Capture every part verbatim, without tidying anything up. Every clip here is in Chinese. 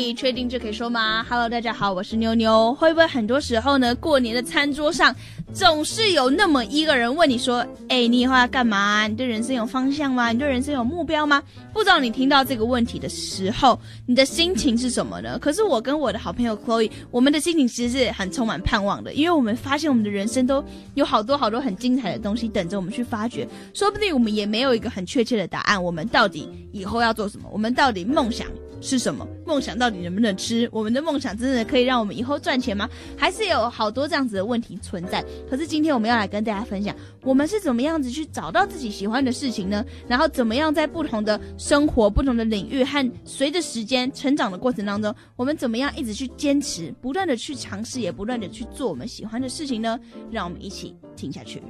哎，确定这可以说吗 ？Hello， 大家好，我是妞妞。会不会很多时候呢，过年的餐桌上总是有那么一个人问你说：“哎，你以后要干嘛？你对人生有方向吗？你对人生有目标吗？”不知道你听到这个问题的时候，你的心情是什么呢？可是我跟我的好朋友 Chloe， 我们的心情其实是很充满盼望的，因为我们发现我们的人生都有好多好多很精彩的东西等着我们去发掘。说不定我们也没有一个很确切的答案，我们到底以后要做什么？我们到底梦想是什么？梦想到底能不能吃？我们的梦想真的可以让我们以后赚钱吗？还是有好多这样子的问题存在。可是今天我们要来跟大家分享，我们是怎么样子去找到自己喜欢的事情呢？然后怎么样在不同的生活、不同的领域和随着时间成长的过程当中，我们怎么样一直去坚持，不断的去尝试，也不断的去做我们喜欢的事情呢？让我们一起听下去。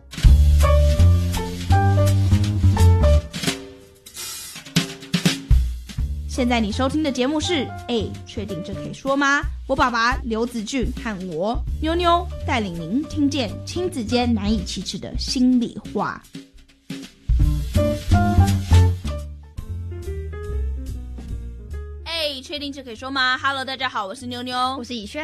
现在你收听的节目是哎，确定这可以说吗？我爸爸刘子俊和我妞妞带领您听见亲子间难以启齿的心里话。哎，确定这可以说吗 ？Hello， 大家好，我是妞妞， 我是以轩。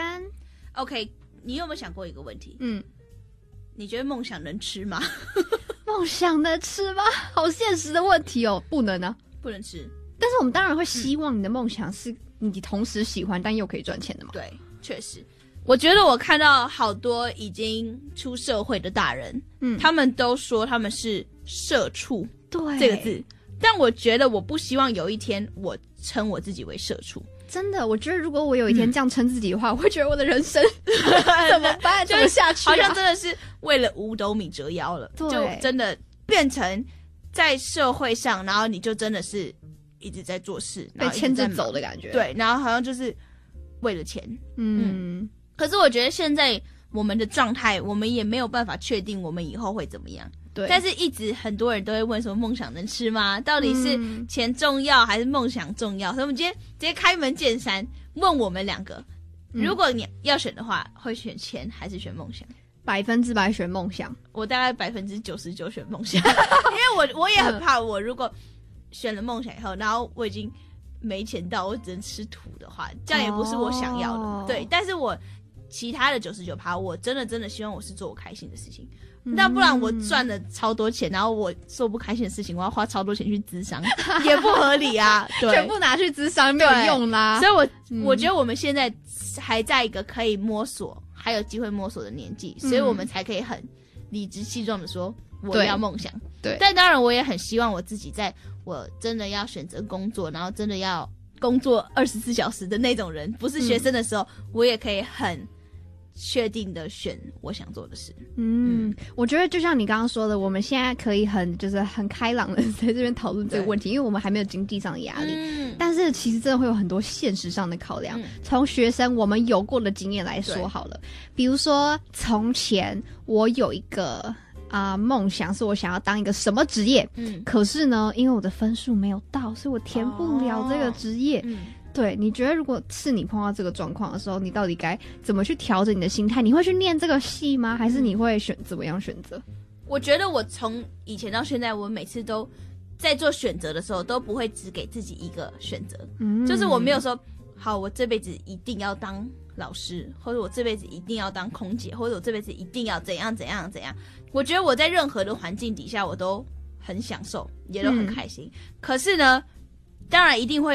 OK， 你有没有想过一个问题？ 嗯， 你觉得梦想能吃吗？ 梦想能吃吗？好现实的问题哦，不能啊， 不能吃。 但是我们当然会希望你的梦想是你同时喜欢但又可以赚钱的嘛。 对，确实。我觉得我看到好多已经出社会的大人，嗯，他们都说他们是社畜， 对这个字，但我觉得我不希望有一天我称我自己为社畜。 真的，我觉得如果我有一天这样称自己的话，嗯、我会觉得我的人生怎么办？怎么下去、啊？ 好像真的是为了五斗米折腰了，就真的变成在社会上，然后你就真的是一直在做事， 被牵着走的感觉。 对，然后好像就是为了钱。 嗯，嗯可是我觉得现在我们的状态，我们也没有办法确定我们以后会怎么样。 对， 但是一直很多人都会问说梦想能吃吗？到底是钱重要还是梦想重要？所以我们今天直接开门见山问我们两个，如果你要选的话，会选钱还是选梦想？ 百分之百选梦想， 我大概百分之九十九选梦想，因为我我也很怕，我如果选了梦想以后，然后我已经没钱到我只能吃土的话，这样也不是我想要的。哦、对，但是我其他的九十九趴，我真的真的希望我是做我开心的事情。那不然我赚了超多钱，然后我做不开心的事情，我要花超多钱去咨商，也不合理啊！对， 全部拿去咨商没有用啦。 所以我，我、嗯、我觉得我们现在还在一个可以摸索，还有机会摸索的年纪，所以我们才可以很理直气壮的说我要梦想。 对， 但当然我也很希望我自己在我真的要选择工作，然后真的要工作二十四小时的那种人，不是学生的时候，嗯、我也可以很确定的选我想做的事。 嗯，嗯我觉得就像你刚刚说的，我们现在可以很就是很开朗的在这边讨论这个问题，因为我们还没有经济上的压力。嗯，但是其实真的会有很多现实上的考量。从、嗯、学生我们有过的经验来说好了，比如说从前我有一个啊，梦、呃、想是我想要当一个什么职业，嗯，可是呢，因为我的分数没有到，所以我填不了这个职业。哦、嗯，对，你觉得如果是你碰到这个状况的时候，你到底该怎么去调整你的心态？你会去念这个系吗？还是你会选怎么样选择？ 我觉得我从以前到现在，我每次都在做选择的时候，都不会只给自己一个选择，嗯，就是我没有说好，我这辈子一定要当老师，或者我这辈子一定要当空姐，或者我这辈子一定要怎样怎样怎样。我觉得我在任何的环境底下，我都很享受，也都很开心。嗯、可是呢，当然一定会